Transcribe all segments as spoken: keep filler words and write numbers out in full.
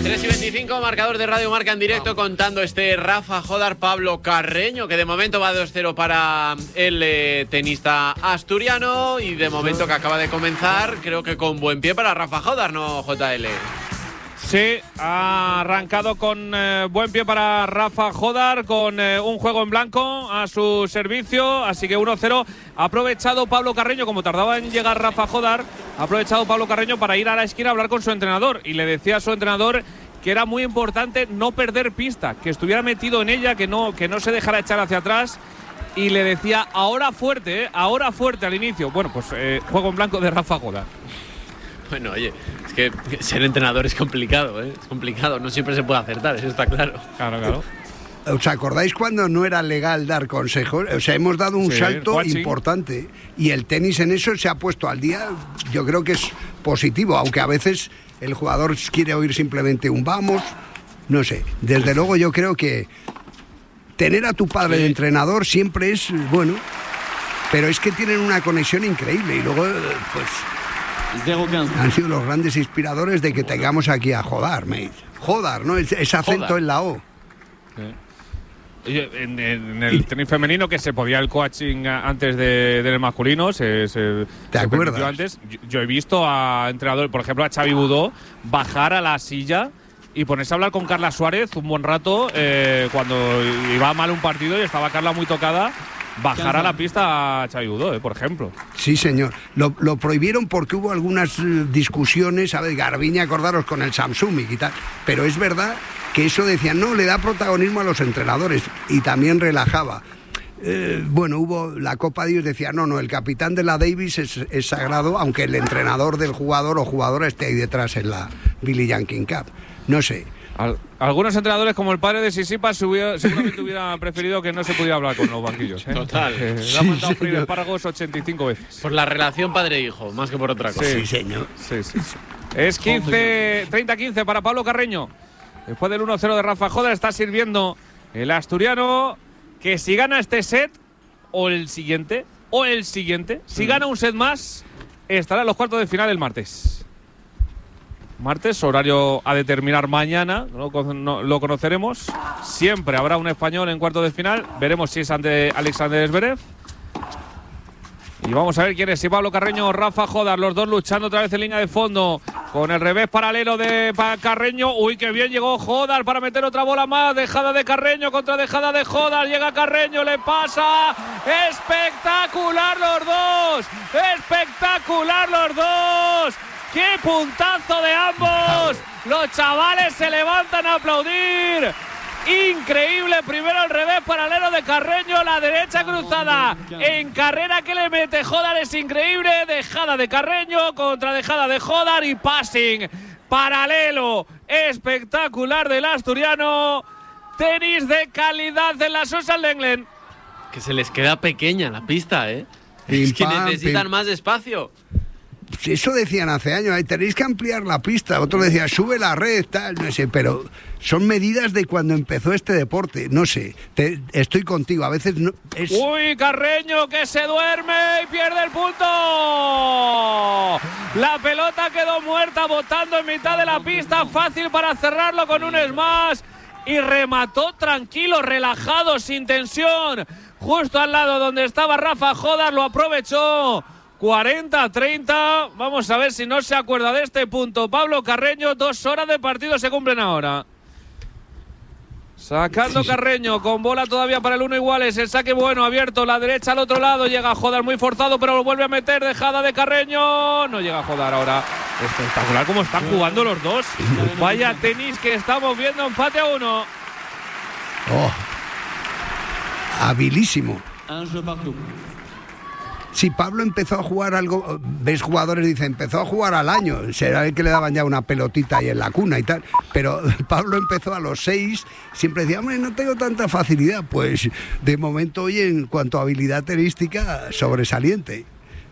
tres y veinticinco, marcador de Radio Marca en directo contando este Rafa Jódar Pablo Carreño, que de momento va dos cero para el eh, tenista asturiano y de momento que acaba de comenzar, creo que con buen pie para Rafa Jódar, ¿no, J L? Sí, ha arrancado con eh, buen pie para Rafa Jódar, con eh, un juego en blanco a su servicio, así que uno cero. Ha aprovechado Pablo Carreño, como tardaba en llegar Rafa Jódar, ha aprovechado Pablo Carreño para ir a la esquina a hablar con su entrenador y le decía a su entrenador que era muy importante no perder pista, que estuviera metido en ella, que no, que no se dejara echar hacia atrás. Y le decía, ahora fuerte, ¿eh? ahora fuerte al inicio. Bueno, pues eh, juego en blanco de Rafa Jódar. Bueno, oye, es que ser entrenador es complicado, ¿eh? Es complicado, no siempre se puede acertar, eso está claro. Claro, claro. ¿Os acordáis cuando no era legal dar consejos? O sea, hemos dado un sí, salto watching. importante y el tenis en eso se ha puesto al día. Yo creo que es positivo, aunque a veces el jugador quiere oír simplemente un vamos, no sé. Desde luego yo creo que tener a tu padre sí. de entrenador siempre es bueno, pero es que tienen una conexión increíble y luego, pues, han sido los grandes inspiradores de que tengamos aquí a Jódar, mate. Jódar, ¿no? Ese acento Jódar. En la O. Sí. En, en el tenis femenino, que se podía el coaching antes de, del masculino, se, se, ¿Te se acuerdas? Antes. Yo, yo he visto a entrenadores, por ejemplo a Xavi Budó, bajar a la silla y ponerse a hablar con Carla Suárez un buen rato eh, cuando iba mal un partido y estaba Carla muy tocada. Bajar a la pista a Xavi Budó, eh, por ejemplo. Sí, señor. Lo, lo prohibieron porque hubo algunas eh, discusiones, ¿sabes? Garbiñe, acordaros, con el Samsung y tal. Pero es verdad que eso decían, no, le da protagonismo a los entrenadores y también relajaba. Eh, bueno, hubo la Copa Dios, decía, no, no, el capitán de la Davis es, es sagrado, aunque el entrenador del jugador o jugadora esté ahí detrás en la Billie Jean King Cup. No sé. Al, algunos entrenadores, como el padre de Sisipas, seguramente hubiera preferido que no se pudiera hablar con los banquillos. ¿eh? Total. Eh, le ha mandado freír espárragos ochenta y cinco veces. Por la relación padre-hijo, más que por otra cosa. Sí, sí señor. Sí, sí, sí. Es quince, treinta quince para Pablo Carreño. Después del uno cero de Rafa Jódar está sirviendo el asturiano, que si gana este set, o el siguiente, o el siguiente, si gana un set más, estará en los cuartos de final el martes. Martes, horario a determinar mañana, no, no, lo conoceremos. Siempre habrá un español en cuartos de final. Veremos si es ante Alexander Zverev. Y vamos a ver quién es, si Pablo Carreño o Rafa Jódar, los dos luchando otra vez en línea de fondo, con el revés paralelo de Carreño. Uy, qué bien llegó Jódar para meter otra bola más, dejada de Carreño contra dejada de Jódar, llega Carreño, le pasa, espectacular los dos, espectacular los dos, qué puntazo de ambos, los chavales se levantan a aplaudir. Increíble, primero al revés paralelo de Carreño, la derecha cruzada en carrera que le mete Jódar, es increíble, dejada de Carreño contra dejada de Jódar y passing paralelo espectacular del asturiano. Tenis de calidad en la Social Lenglen. Que se les queda pequeña la pista, ¿eh? Pim, es que pam, necesitan pim. más espacio. Eso decían hace años, ahí tenéis que ampliar la pista. Otros decían, sube la red, tal, no sé, pero son medidas de cuando empezó este deporte. No sé, te, estoy contigo, a veces no es... Uy, Carreño que se duerme y pierde el punto. La pelota quedó muerta, botando en mitad de la pista, fácil para cerrarlo con un smash. Y remató tranquilo, relajado, sin tensión, justo al lado donde estaba Rafa Jódar, lo aprovechó. cuarenta a treinta, vamos a ver si no se acuerda de este punto Pablo Carreño. Dos horas de partido se cumplen ahora. Sacando Carreño, con bola todavía para el uno iguales, el saque bueno, abierto, la derecha al otro lado, llega Jódar muy forzado, pero lo vuelve a meter, dejada de Carreño, no llega Jódar ahora. Espectacular cómo están jugando los dos. Vaya tenis que estamos viendo, empate a uno. Oh, habilísimo. Si Pablo empezó a jugar algo, ves jugadores, dicen, empezó a jugar al año, será el que le daban ya una pelotita ahí en la cuna y tal, pero Pablo empezó a los seis, siempre decía, hombre, no tengo tanta facilidad, pues de momento hoy en cuanto a habilidad tenística, sobresaliente.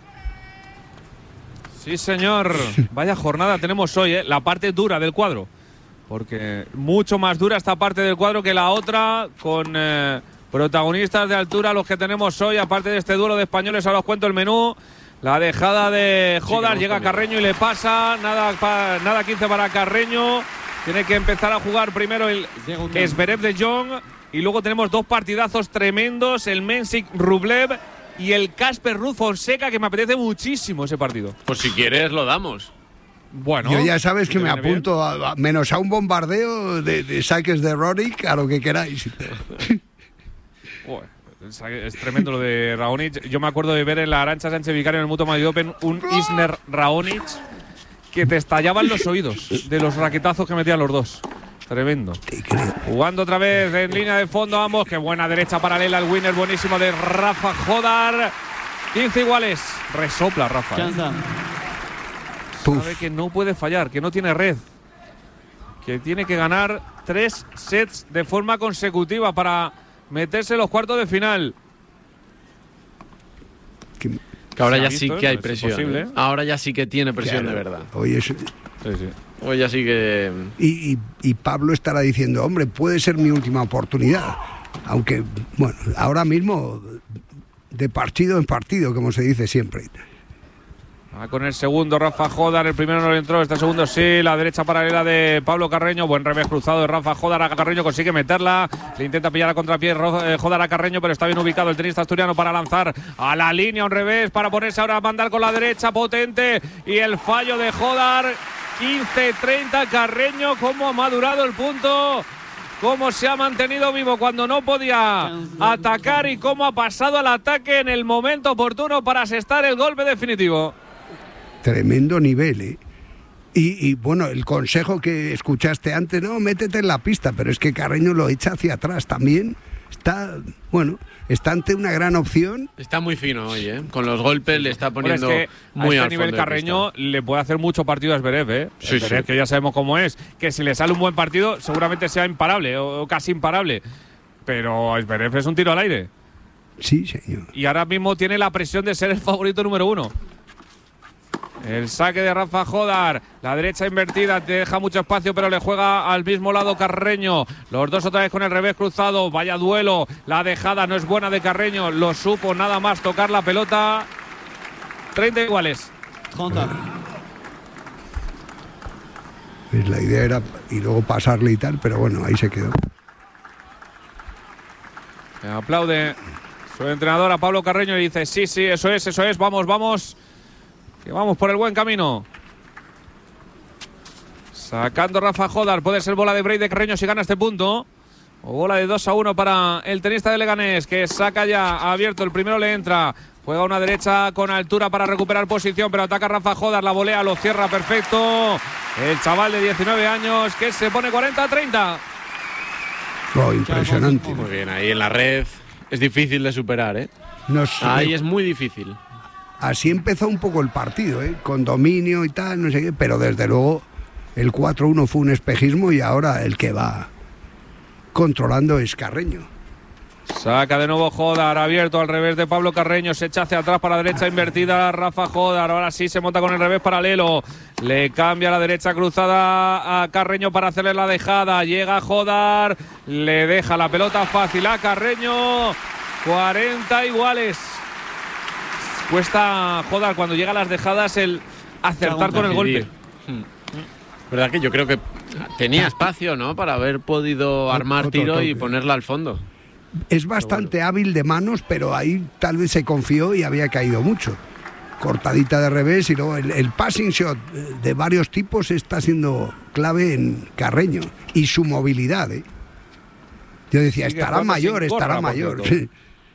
Sí, señor, vaya jornada tenemos hoy, ¿eh? La parte dura del cuadro, porque mucho más dura esta parte del cuadro que la otra, con... Eh, protagonistas de altura los que tenemos hoy, aparte de este duelo de españoles. Ahora os cuento el menú. La dejada de Jódar, sí, llega Carreño y le pasa, nada, pa, nada quince para Carreño, Tiene que empezar a jugar primero el Zverev de Jong y luego tenemos dos partidazos tremendos, el Mensik Rublev y el Casper Ruud Fonseca, que me apetece muchísimo ese partido. Pues si quieres lo damos. Bueno, yo ya sabes que me apunto a, a, menos a un bombardeo de, de saques de Rorik, a lo que queráis. Es tremendo lo de Raonic. Yo me acuerdo de ver en la Arantxa Sánchez Vicario en el Mutua Madrid Open un Isner Raonic que te estallaban los oídos de los raquetazos que metían los dos. Tremendo. Jugando otra vez en línea de fondo ambos. Qué buena derecha paralela, el winner buenísimo de Rafa Jodar. quince iguales. Resopla Rafa. ¿eh? Sabe que no puede fallar, que no tiene red. Que tiene que ganar tres sets de forma consecutiva para meterse en los cuartos de final. Que ahora ya visto, sí que ¿eh? hay Es presión. posible, ¿eh? Ahora ya sí que tiene presión, claro, de verdad. Hoy es… Sí, sí. Hoy ya sí que… Y, y, y Pablo estará diciendo, hombre, puede ser mi última oportunidad. Aunque, bueno, ahora mismo de partido en partido, como se dice siempre. Va con el segundo Rafa Jodar, el primero no le entró, este segundo sí, la derecha paralela de Pablo Carreño, buen revés cruzado de Rafa Jodar a Carreño, consigue meterla, le intenta pillar a contrapié Jodar a Carreño, pero está bien ubicado el tenista asturiano para lanzar a la línea, un revés para ponerse ahora a mandar con la derecha potente y el fallo de Jodar, quince treinta Carreño, cómo ha madurado el punto, cómo se ha mantenido vivo cuando no podía atacar y cómo ha pasado al ataque en el momento oportuno para asestar el golpe definitivo. Tremendo nivel, ¿eh? Y, y bueno, el consejo que escuchaste antes, no, métete en la pista, pero es que Carreño lo echa hacia atrás también. Está, bueno, está ante una gran opción. Está muy fino hoy, ¿eh? Con los golpes le está poniendo bueno, es que muy a al este nivel Carreño le puede hacer mucho partido a Zverev, ¿eh? Sí, Zverev, sí. que ya sabemos cómo es, que si le sale un buen partido seguramente sea imparable o, o casi imparable. Pero Zverev es un tiro al aire. Sí, señor. Y ahora mismo tiene la presión de ser el favorito número uno. El saque de Rafa Jodar, la derecha invertida, te deja mucho espacio, pero le juega al mismo lado Carreño. Los dos otra vez con el revés cruzado, vaya duelo. La dejada no es buena de Carreño, lo supo nada más tocar la pelota. treinta iguales. Pues la idea era y luego pasarle y tal, pero bueno, ahí se quedó. Le aplaude su entrenador a Pablo Carreño y dice, sí, sí, eso es, eso es, vamos, vamos. Que vamos por el buen camino. Sacando Rafa Jodar. Puede ser bola de break de Carreño si gana este punto. O bola de dos a uno para el tenista de Leganés, que saca ya abierto. El primero le entra. Juega una derecha con altura para recuperar posición, pero ataca Rafa Jodar. La volea, lo cierra perfecto. El chaval de diecinueve años que se pone cuarenta a treinta. Oh, impresionante. Muy bien, ahí en la red. Es difícil de superar, ¿eh? No sé. Ahí es muy difícil. Así empezó un poco el partido, ¿eh? Con dominio y tal, no sé qué, pero desde luego el cuatro uno fue un espejismo y ahora el que va controlando es Carreño. Saca de nuevo Jodar, abierto al revés de Pablo Carreño, se echa hacia atrás para la derecha invertida Rafa Jodar, ahora sí se monta con el revés paralelo, le cambia la derecha cruzada a Carreño para hacerle la dejada, llega Jodar, le deja la pelota fácil a Carreño, cuarenta iguales. Cuesta Jodar cuando llega a las dejadas el acertar con el golpe. Hmm. Verdad que yo creo que tenía espacio, ¿no? Para haber podido armar Otro tiro toque. y ponerla al fondo. Es bastante hábil de manos, pero ahí tal vez se confió y había caído mucho. Cortadita de revés y luego el, el passing shot de varios tipos está siendo clave en Carreño. Y su movilidad, ¿eh? Yo decía, Sigue estará jugando mayor, sin estará gorra, por mayor. cierto.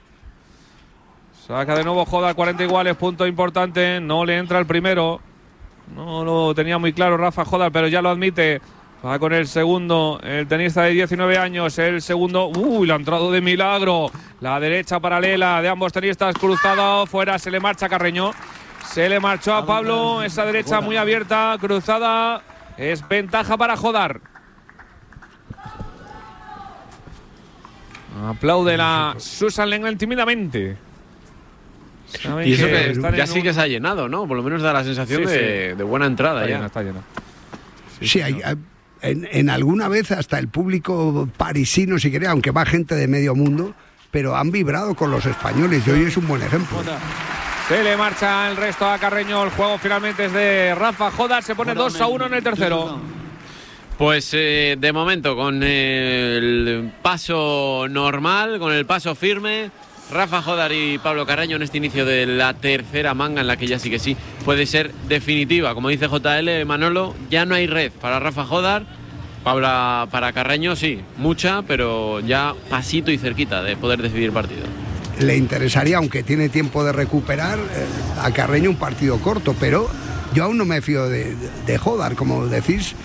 Saca de nuevo Jodar, cuarenta iguales, punto importante. No le entra el primero. No lo tenía muy claro Rafa Jodar, pero ya lo admite. Va con el segundo, el tenista de diecinueve años. El segundo, uy, le ha entrado de milagro. La derecha paralela de ambos tenistas cruzada. Fuera, se le marcha a Carreño. Se le marchó a Pablo. Esa derecha muy abierta, cruzada. Es ventaja para Jodar. Aplaude la Susan Lenglen tímidamente. Y eso que, están ya en sí un- que se ha llenado, ¿no? Por lo menos da la sensación Sí, de, sí. de buena entrada Está ya. llena, está llena. Sí, hay, hay- en, en alguna vez hasta el público parisino, si quería, aunque va gente de medio mundo, pero han vibrado con los españoles y hoy es un buen ejemplo. Se le marcha el resto a Carreño. El juego finalmente es de Rafa Jodar. Se pone dos a uno en el tercero. Pues eh, de momento, con el paso normal, con el paso firme, Rafa Jodar y Pablo Carreño en este inicio de la tercera manga, en la que ya sí que sí puede ser definitiva. Como dice J L, Manolo, ya no hay red para Rafa Jodar. Pablo para Carreño sí, mucha, pero ya pasito y cerquita de poder decidir partido. Le interesaría, aunque tiene tiempo de recuperar, eh, a Carreño un partido corto, pero yo aún no me fío de, de, de Jodar, como decís.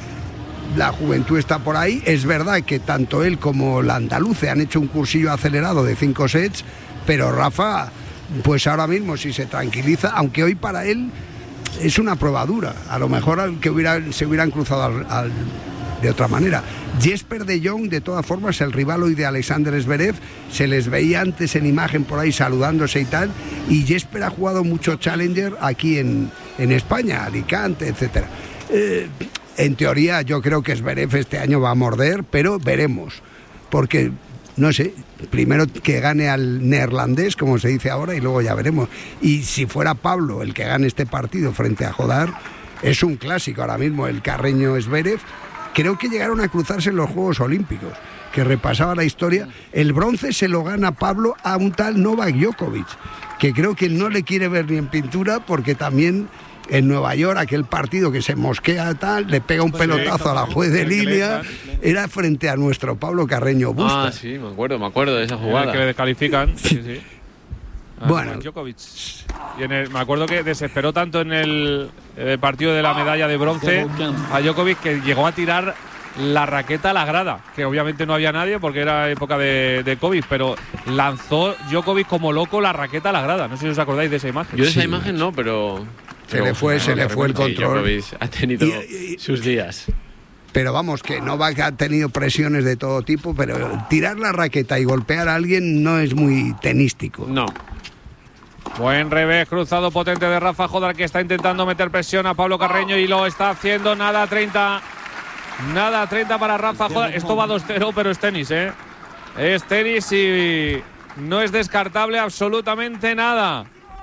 La juventud está por ahí. Es verdad que tanto él como la andaluce han hecho un cursillo acelerado de cinco sets, pero Rafa, pues ahora mismo si se tranquiliza, aunque hoy para él es una prueba dura, a lo mejor al que hubiera, se hubieran cruzado al, al, de otra manera. Jesper de Jong, de todas formas, el rival hoy de Alexander Zverev, se les veía antes en imagen por ahí saludándose y tal, y Jesper ha jugado mucho Challenger aquí en, en España, Alicante, etcétera. Eh, En teoría yo creo que Zverev este año va a morder, pero veremos, porque, no sé, primero que gane al neerlandés, como se dice ahora, y luego ya veremos. Y si fuera Pablo el que gane este partido frente a Jodar, es un clásico ahora mismo, el Carreño-Zverev. Creo que llegaron a cruzarse en los Juegos Olímpicos, que repasaba la historia. El bronce se lo gana Pablo a un tal Novak Djokovic, que creo que no le quiere ver ni en pintura, porque también en Nueva York, aquel partido que se mosquea tal, le pega un pelotazo a la juez de línea, era frente a nuestro Pablo Carreño Busta. Ah, sí, me acuerdo, me acuerdo de esa jugada. Que le descalifican, sí, sí. Ah, bueno, Djokovic. Y en el, me acuerdo que desesperó tanto en el, el partido de la medalla de bronce a Djokovic que llegó a tirar la raqueta a la grada, que obviamente no había nadie porque era época de, de COVID, pero lanzó Djokovic como loco la raqueta a la grada. No sé si os acordáis de esa imagen. Yo de esa Sí. imagen no, pero... Se le fue, se le fue el control. Sí, ha tenido Y- y- sus días. Pero vamos, que Novak ha tenido presiones de todo tipo, pero tirar la raqueta y golpear a alguien no es muy tenístico. No. Buen revés cruzado potente de Rafa Jodar, que está intentando meter presión a Pablo Carreño y lo está haciendo. Nada treinta. Nada treinta para Rafa Jodar. Esto va dos cero, pero es tenis, ¿eh? Es tenis y no es descartable absolutamente nada.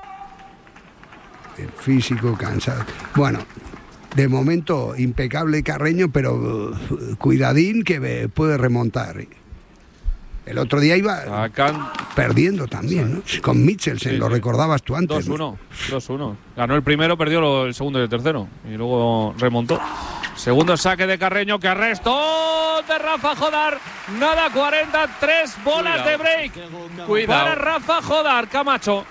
El físico cansado. Bueno, de momento impecable Carreño, pero uh, cuidadín que puede remontar. El otro día iba Sacan perdiendo también, ¿no? Con Michelsen, Sí, lo sí. recordabas tú antes. dos uno. dos uno. Ganó el primero, perdió lo- el segundo y el tercero. Y luego remontó. Segundo saque de Carreño, que arrestó de Rafa Jodar. Nada, cuarenta, tres bolas Cuidado. de break. Cuidado. Para Rafa Jodar, Camacho.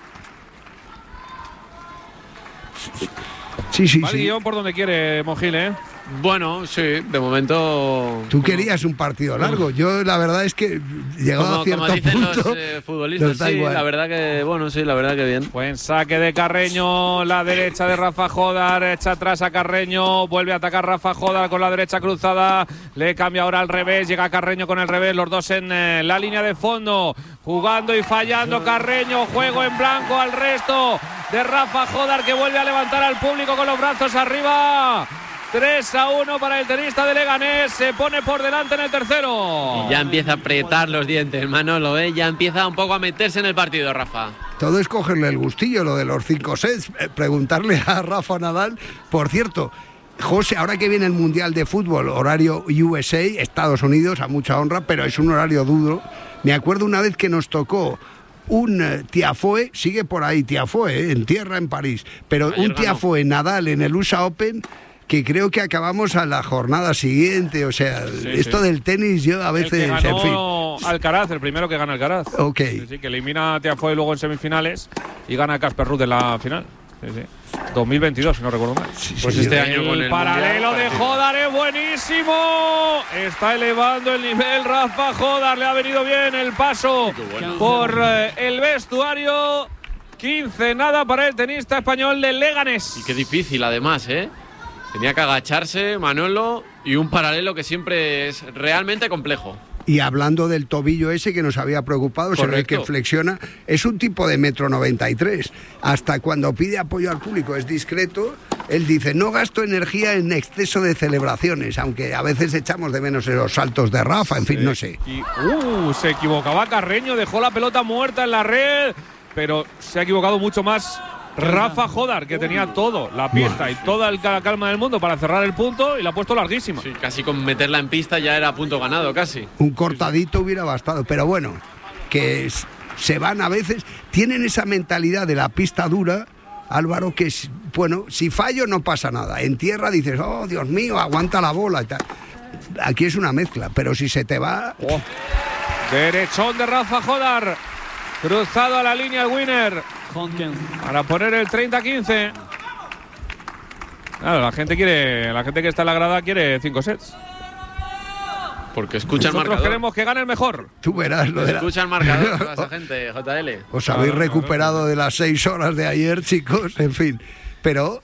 Sí, sí, Va el sí. guión por donde quiere Mojil, ¿eh? Bueno, sí, de momento... Tú querías un partido largo. Yo la verdad es que llegado Como, a cierto como dicen punto los eh, futbolistas, nos da sí, igual. la verdad que... Bueno, sí, la verdad que bien. Buen saque de Carreño, la derecha de Rafa Jodar, echa atrás a Carreño, vuelve a atacar Rafa Jodar con la derecha cruzada, le cambia ahora al revés, llega Carreño con el revés, los dos en eh, la línea de fondo, jugando y fallando Carreño, juego en blanco al resto de Rafa Jodar, que vuelve a levantar al público con los brazos arriba. tres a uno para el tenista de Leganés, se pone por delante en el tercero. Y ya empieza a apretar los dientes, Manolo, ¿eh? Ya empieza un poco a meterse en el partido, Rafa. Todo es cogerle el gustillo, lo de los cinco sets. Eh, Preguntarle a Rafa Nadal. Por cierto, José, ahora que viene el Mundial de Fútbol, horario U S A, Estados Unidos, a mucha honra, pero es un horario duro. Me acuerdo una vez que nos tocó un eh, Tiafoe, sigue por ahí Tiafoe, eh, en tierra en París, pero Ayer un ganó. Tiafoe Nadal en el U S A Open, que creo que acabamos a la jornada siguiente. O sea, Sí, esto sí. del tenis yo a El veces, que en fin. ganó Alcaraz, el primero que gana Alcaraz. Ok. Sí, sí, que elimina a Tiafoe luego en semifinales y gana a Casper Ruud en la final. Sí, sí. dos mil veintidós, si no recuerdo mal. Pues sí, este yo- año con el paralelo Mundial, de parece- Jodar es buenísimo. Está elevando el nivel Rafa Jodar. Le ha venido bien el paso bueno. por eh, el vestuario. quince nada para el tenista español de Leganés. Y qué difícil, además, ¿eh? Tenía que agacharse, Manolo, y un paralelo que siempre es realmente complejo. Y hablando del tobillo ese que nos había preocupado, se ve Correcto. que flexiona. Es un tipo de metro noventa y tres. Hasta cuando pide apoyo al público es discreto. Él dice, no gasto energía en exceso de celebraciones, aunque a veces echamos de menos esos saltos de Rafa, en fin, no sé. Y, uh, se equivocaba Carreño, dejó la pelota muerta en la red, pero se ha equivocado mucho más Rafa Jodar, que tenía todo, la pista y toda la calma del mundo para cerrar el punto, y la ha puesto larguísima. Sí, casi con meterla en pista ya era punto ganado, casi. Un cortadito hubiera bastado, pero bueno, que se van a veces, tienen esa mentalidad de la pista dura, Álvaro, que es, bueno, si fallo no pasa nada. En tierra dices, oh, Dios mío, aguanta la bola y tal. Aquí es una mezcla, pero si se te va… Oh. Derechón de Rafa Jodar, cruzado a la línea el winner para poner el treinta a quince. Claro, la gente quiere, la gente que está en la grada quiere cinco sets. Porque escucha el marcador. Nosotros queremos que gane el mejor. Tú verás lo de la… Escucha el marcador toda esa gente, J L. Os habéis Claro, recuperado claro. de las seis horas de ayer, chicos, en fin. Pero…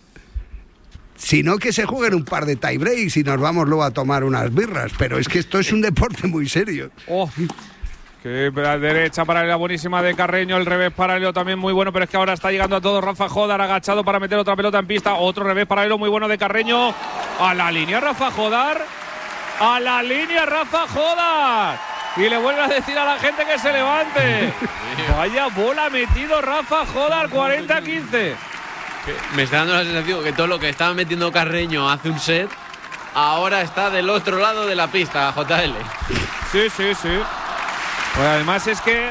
sino que se jueguen un par de tie breaks y nos vamos luego a tomar unas birras. Pero es que esto es un deporte muy serio. Oh, que la derecha paralela buenísima de Carreño, el revés paralelo también muy bueno, pero es que ahora está llegando a todo Rafa Jodar, agachado para meter otra pelota en pista. Otro revés paralelo muy bueno de Carreño. A la línea Rafa Jodar. A la línea Rafa Jodar. Y le vuelve a decir a la gente que se levante. Vaya bola metido Rafa Jodar, cuarenta a quince. Me está dando la sensación que todo lo que estaba metiendo Carreño hace un set, ahora está del otro lado de la pista, J L. Sí, sí, sí. Pues además es que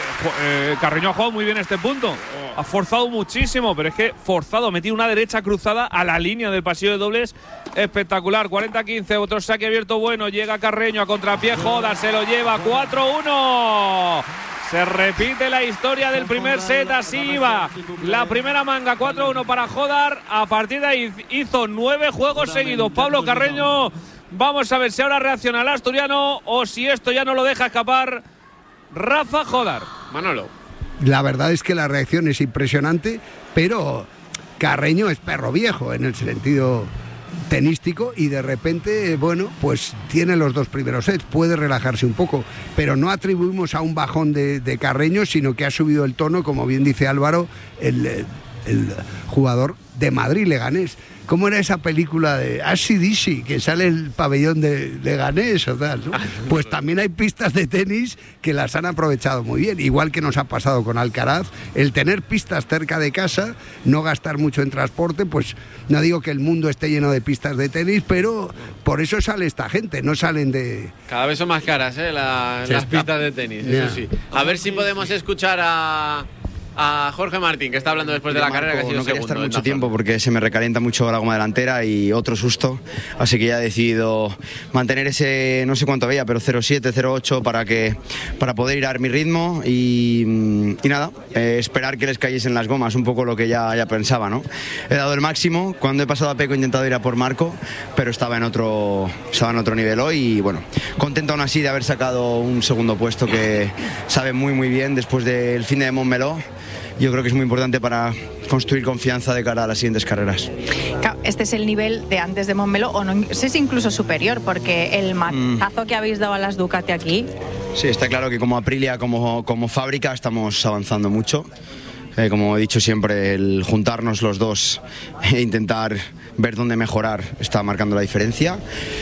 eh, Carreño ha jugado muy bien este punto. Ha forzado muchísimo, pero es que forzado, metido una derecha cruzada a la línea del pasillo de dobles. Espectacular, cuarenta a quince, otro saque abierto bueno. Llega Carreño a contrapié, Jodar se lo lleva, cuatro uno. Se repite la historia del primer set, así iba la primera manga, cuatro uno para Jodar. A partir de ahí hizo nueve juegos seguidos Pablo Carreño. Vamos a ver si ahora reacciona el asturiano o si esto ya no lo deja escapar Rafa Jodar. Manolo. La verdad es que la reacción es impresionante, pero Carreño es perro viejo en el sentido tenístico y de repente, bueno, pues tiene los dos primeros sets, puede relajarse un poco, pero no atribuimos a un bajón de, de Carreño, sino que ha subido el tono, como bien dice Álvaro, el, el jugador de Madrid, Leganés. ¿Cómo era esa película de Así Disi, que sale el pabellón de Leganés o tal, ¿no? Pues también hay pistas de tenis que las han aprovechado muy bien, igual que nos ha pasado con Alcaraz. El tener pistas cerca de casa, no gastar mucho en transporte, pues no digo que el mundo esté lleno de pistas de tenis, pero por eso sale esta gente, no salen de… Cada vez son más caras, ¿eh? La, las está... pistas de tenis, yeah. Eso sí. A ver si podemos escuchar a… a Jorge Martín, que está hablando después de la Marco, carrera, que ha sido no quería segundo estar en mucho la tiempo zona. porque se me recalienta mucho la goma delantera y otro susto, así que ya he decidido mantener ese, no sé cuánto había, pero cero siete, cero ocho para que para poder ir a mi ritmo y, y nada, eh, esperar que les cayesen las gomas, un poco lo que ya, ya pensaba, ¿no? He dado el máximo, cuando he pasado a Peco he intentado ir a por Marco, pero estaba en otro, estaba en otro nivel hoy y bueno, contento aún así de haber sacado un segundo puesto que sabe muy muy bien después del fin de Montmeló. Yo creo que es muy importante para construir confianza de cara a las siguientes carreras. Este es el nivel de antes de Montmeló, o no sé si incluso superior, porque el mazazo mm. que habéis dado a las Ducati aquí… Sí, está claro que como Aprilia, como, como fábrica, estamos avanzando mucho. Eh, como he dicho siempre, el juntarnos los dos e intentar ver dónde mejorar está marcando la diferencia.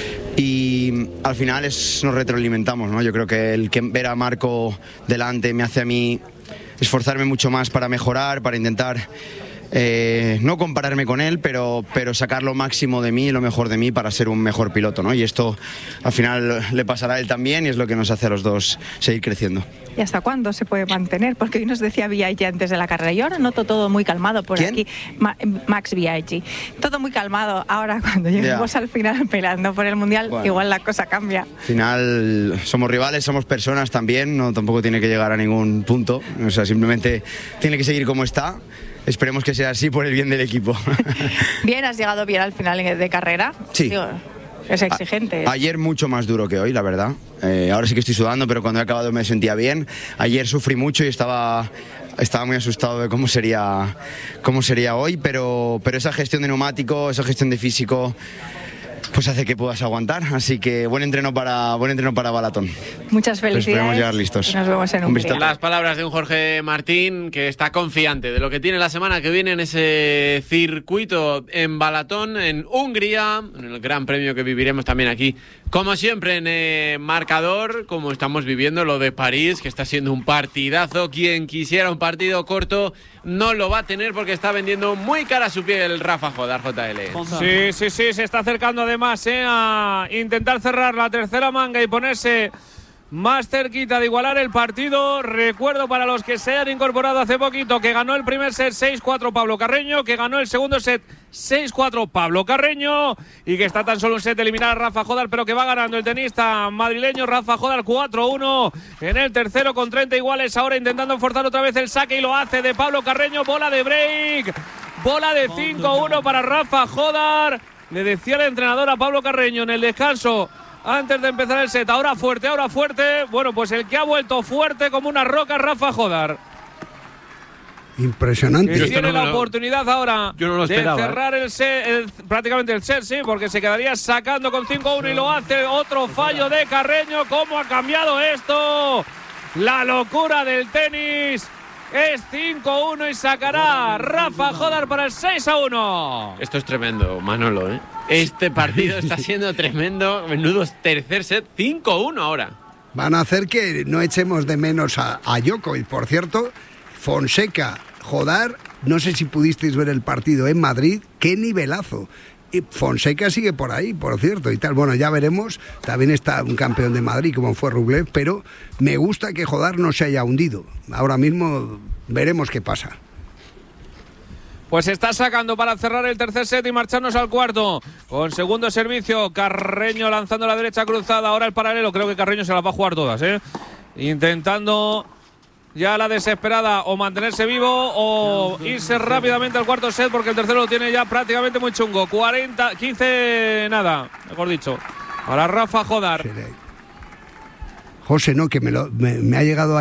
Y al final es, nos retroalimentamos, ¿no? Yo creo que el que ver a Marco delante me hace a mí esforzarme mucho más para mejorar, para intentar eh, no compararme con él, pero, pero sacar lo máximo de mí, lo mejor de mí para ser un mejor piloto, ¿no? Y esto al final le pasará a él también y es lo que nos hace a los dos seguir creciendo. ¿Y hasta cuándo se puede mantener? Porque hoy nos decía Biaggi antes de la carrera. Yo ahora noto todo muy calmado por ¿Quién? aquí. Ma Max Biaggi. Todo muy calmado. Ahora cuando lleguemos yeah. al final peleando por el Mundial, bueno, igual la cosa cambia. Al final somos rivales, somos personas también, no tampoco tiene que llegar a ningún punto. O sea, simplemente tiene que seguir como está. Esperemos que sea así por el bien del equipo. Bien, has llegado bien al final de carrera. Sí. Digo, es exigente. A ayer mucho más duro que hoy, la verdad. Eh, ahora sí que estoy sudando, pero cuando he acabado me sentía bien. Ayer sufrí mucho y estaba, estaba muy asustado de cómo sería, cómo sería hoy, pero, pero esa gestión de neumático, esa gestión de físico, pues hace que puedas aguantar. Así que buen entreno para, buen entreno para Balatón. Muchas felicidades. Esperemos llegar listos. Y nos vemos en Un Hungría. vistazo. Las palabras de un Jorge Martín que está confiante de lo que tiene la semana que viene en ese circuito en Balatón, en Hungría, en el gran premio que viviremos también aquí, como siempre en eh, marcador, como estamos viviendo lo de París, que está siendo un partidazo. Quien quisiera un partido corto no lo va a tener porque está vendiendo muy cara su piel Rafa Jodar, J L. Sí, sí, sí, se está acercando además eh, a intentar cerrar la tercera manga y ponerse más cerquita de igualar el partido. Recuerdo para los que se hayan incorporado hace poquito que ganó el primer set seis cuatro Pablo Carreño, que ganó el segundo set seis cuatro Pablo Carreño y que está tan solo un set de eliminar a Rafa Jodar, pero que va ganando el tenista madrileño Rafa Jodar cuatro uno en el tercero con treinta iguales. Ahora intentando forzar otra vez el saque y lo hace de Pablo Carreño. Bola de break, bola de cinco uno para Rafa Jodar. Le decía el entrenador a Pablo Carreño en el descanso antes de empezar el set, ahora fuerte, ahora fuerte. Bueno, pues el que ha vuelto fuerte como una roca, Rafa Jodar. Impresionante. Que Yo tiene no la me lo- oportunidad ahora Yo no lo de esperaba, cerrar el set, el- prácticamente el set, sí, porque se quedaría sacando con cinco uno y lo hace. Otro fallo de Carreño. ¿Cómo ha cambiado esto? La locura del tenis. Es cinco uno y sacará Rafa Jodar para el seis a uno. Esto es tremendo, Manolo, ¿eh? Este partido está siendo tremendo. Menudo tercer set, cinco uno ahora. Van a hacer que no echemos de menos a, a Djokovic. Por cierto, Fonseca, Jodar, no sé si pudisteis ver el partido en Madrid, qué nivelazo. Y Fonseca sigue por ahí, por cierto, y tal. Bueno, ya veremos. También está un campeón de Madrid, como fue Rublev, pero me gusta que Jodar no se haya hundido. Ahora mismo veremos qué pasa. Pues está sacando para cerrar el tercer set y marcharnos al cuarto. Con segundo servicio, Carreño lanzando la derecha cruzada. Ahora el paralelo, creo que Carreño se las va a jugar todas, ¿eh? Intentando ya la desesperada o mantenerse vivo o irse rápidamente al cuarto set, porque el tercero lo tiene ya prácticamente muy chungo. cuarenta, quince, nada, mejor dicho. Para Rafa Jodar. José, no, que me, lo, me, me ha llegado